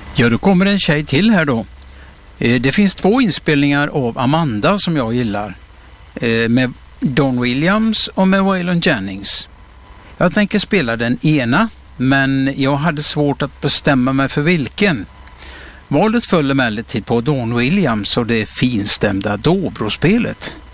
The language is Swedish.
Ja, då kommer en tjej till här då. Det finns 2 inspelningar av Amanda som jag gillar. Med Don Williams och med Waylon Jennings. Jag tänker spela den ena, men jag hade svårt att bestämma mig för vilken. Valet föll emellertid på Don Williams och det finstämda Dobro-spelet.